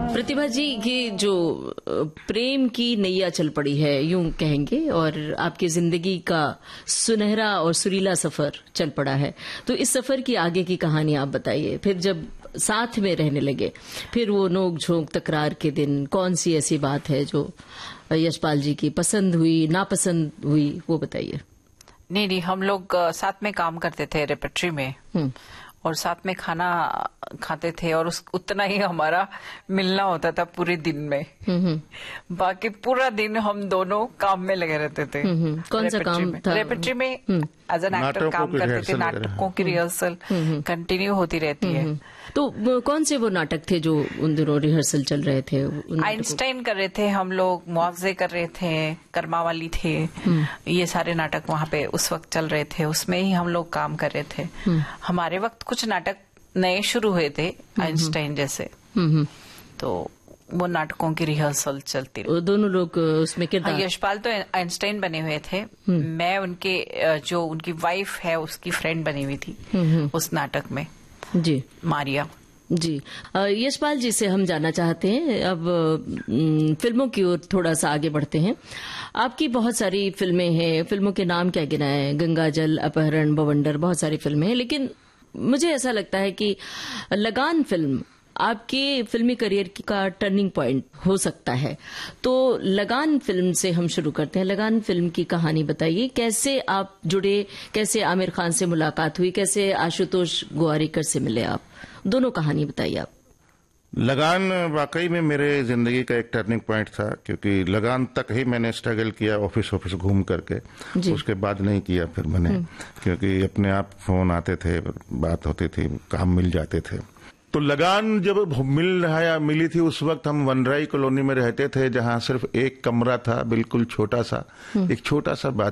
प्रतिभा जी, ये जो प्रेम की नैया चल पड़ी है यूं कहेंगे, और आपकी जिंदगी का सुनहरा और सुरीला सफर चल पड़ा है, तो इस सफर की आगे की कहानी आप बताइए। फिर जब साथ में रहने लगे, फिर वो नोक झोंक तकरार के दिन, कौन सी ऐसी बात है जो यशपाल जी की पसंद हुई, नापसंद हुई, वो बताइए। नहीं, हम लोग साथ में काम करते थे रेपेट्री में और साथ में खाना खाते थे, और उतना ही हमारा मिलना होता था पूरे दिन में। बाकी पूरा दिन हम दोनों काम में लगे रहते थे। कौन सा काम था? रेपेट्री में एज एन एक्टर काम करते थे। नाटकों की रिहर्सल कंटिन्यू होती रहती है। तो कौन से वो नाटक थे जो उन दिनों रिहर्सल चल रहे थे? आइंस्टाइन कर रहे थे हम लोग, मुआवजे कर रहे थे, कर्मावाली थे, ये सारे नाटक वहाँ पे उस वक्त चल रहे थे, उसमें ही हम लोग काम कर रहे थे। हमारे वक्त कुछ नाटक नए शुरू हुए थे आइंस्टाइन जैसे, तो वो नाटकों की रिहर्सल चलती रही। दोनों लोग उसमें किरदार? यशपाल तो आइंस्टाइन बने हुए थे, मैं उनके जो उनकी वाइफ है उसकी फ्रेंड बनी हुई थी उस नाटक में जी, मारिया जी। यशपाल जी से हम जानना चाहते हैं, अब फिल्मों की ओर थोड़ा सा आगे बढ़ते हैं। आपकी बहुत सारी फिल्में हैं, फिल्मों के नाम क्या गिनाए? गंगाजल, अपहरण, बवंडर, बहुत सारी फिल्में हैं, लेकिन मुझे ऐसा लगता है कि लगान फिल्म आपके फिल्मी करियर का टर्निंग पॉइंट हो सकता है। तो लगान फिल्म से हम शुरू करते हैं। लगान फिल्म की कहानी बताइए, कैसे आप जुड़े, कैसे आमिर खान से मुलाकात हुई, कैसे आशुतोष गोवारिकर से मिले आप? दोनों कहानी बताइए आप। लगान वाकई में मेरे जिंदगी का एक टर्निंग पॉइंट था, क्योंकि लगान तक ही मैंने स्ट्रगल किया ऑफिस घूम करके, उसके बाद नहीं किया फिर मैंने, क्योंकि अपने आप फोन आते थे, बात होती थी, काम मिल जाते थे। तो लगान जब मिली थी उस वक्त हम वनराई कॉलोनी में रहते थे, जहां सिर्फ एक कमरा था, बिल्कुल छोटा सा, एक छोटा सा